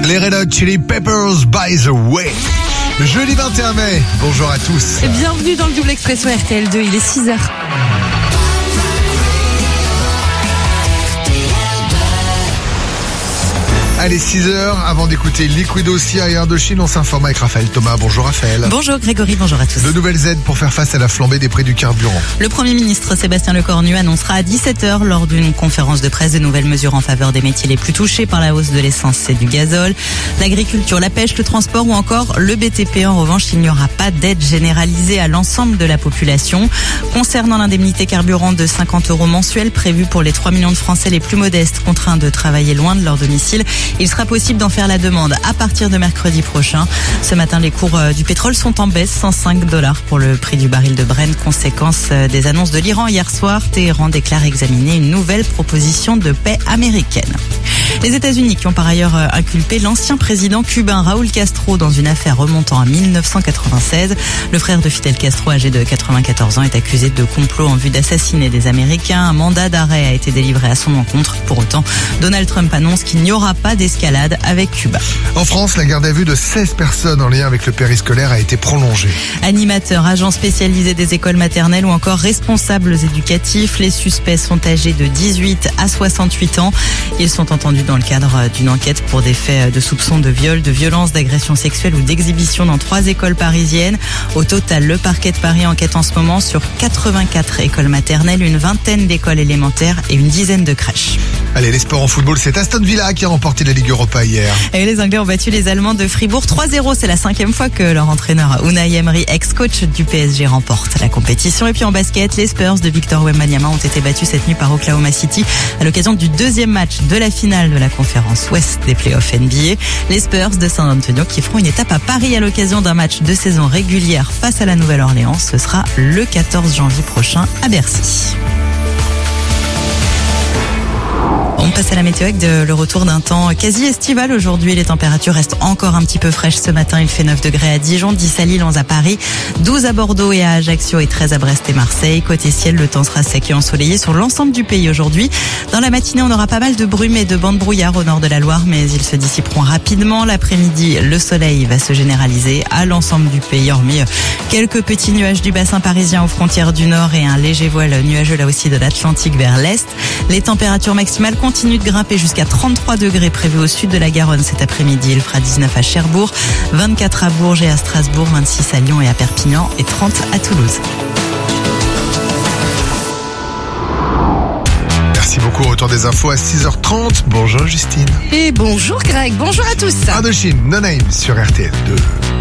Les Red Hot Chili Peppers by the way. Jeudi 21 mai, bonjour à tous. Et bienvenue dans le Double Expresso RTL2, il est 6h. Allez, 6h, avant d'écouter Liquido, Sia et Indochine, on s'informe avec Raphaël Thomas. Bonjour Raphaël. Bonjour Grégory, bonjour à tous. De nouvelles aides pour faire face à la flambée des prix du carburant. Le Premier ministre Sébastien Lecornu annoncera à 17h lors d'une conférence de presse de nouvelles mesures en faveur des métiers les plus touchés par la hausse de l'essence et du gazole. L'agriculture, la pêche, le transport ou encore le BTP. En revanche, il n'y aura pas d'aide généralisée à l'ensemble de la population. Concernant l'indemnité carburant de 50 € mensuels prévue pour les 3 millions de Français les plus modestes contraints de travailler loin de leur domicile, il sera possible d'en faire la demande à partir de mercredi prochain. Ce matin, les cours du pétrole sont en baisse, 105 $ pour le prix du baril de Brent, conséquence des annonces de l'Iran hier soir. Téhéran déclare examiner une nouvelle proposition de paix américaine. Les États-Unis qui ont par ailleurs inculpé l'ancien président cubain Raúl Castro dans une affaire remontant à 1996. Le frère de Fidel Castro, âgé de 94 ans, est accusé de complot en vue d'assassiner des Américains. Un mandat d'arrêt a été délivré à son encontre. Pour autant, Donald Trump annonce qu'il n'y aura pas d'escalade avec Cuba. En France, la garde à vue de 16 personnes en lien avec le périscolaire a été prolongée. Animateurs, agents spécialisés des écoles maternelles ou encore responsables éducatifs, les suspects sont âgés de 18 à 68 ans. Ils sont entendus dans le cadre d'une enquête pour des faits de soupçon de viol, de violence, d'agression sexuelle ou d'exhibition dans 3 écoles parisiennes. Au total, le parquet de Paris enquête en ce moment sur 84 écoles maternelles, une vingtaine d'écoles élémentaires et une dizaine de crèches. Allez, les sports en football, c'est Aston Villa qui a remporté la Ligue Europa hier. Et les Anglais ont battu les Allemands de Fribourg 3-0. C'est la 5e fois que leur entraîneur Unai Emery, ex-coach du PSG, remporte la compétition. Et puis en basket, les Spurs de Victor Wembanyama ont été battus cette nuit par Oklahoma City à l'occasion du 2e match de la finale de la conférence Ouest des playoffs NBA. Les Spurs de San Antonio qui feront une étape à Paris à l'occasion d'un match de saison régulière face à la Nouvelle-Orléans. Ce sera le 14 janvier prochain à Bercy. On passe à la météo avec le retour d'un temps quasi estival aujourd'hui. Les températures restent encore un petit peu fraîches ce matin. Il fait 9 degrés à Dijon, 10 à Lille, 11 à Paris, 12 à Bordeaux et à Ajaccio et 13 à Brest et Marseille. Côté ciel, le temps sera sec et ensoleillé sur l'ensemble du pays aujourd'hui. Dans la matinée, on aura pas mal de brume et de bancs de brouillard au nord de la Loire, mais ils se dissiperont rapidement. L'après-midi, le soleil va se généraliser à l'ensemble du pays, hormis quelques petits nuages du bassin parisien aux frontières du nord et un léger voile nuageux là aussi de l'Atlantique vers l'est. Les températures maximales continuent de grimper jusqu'à 33 degrés prévus au sud de la Garonne cet après-midi. Il fera 19 à Cherbourg, 24 à Bourges et à Strasbourg, 26 à Lyon et à Perpignan et 30 à Toulouse. Merci beaucoup, retour des infos à 6h30. Bonjour Justine. Et bonjour Greg, bonjour à tous. Indochine, No Name sur RTL2.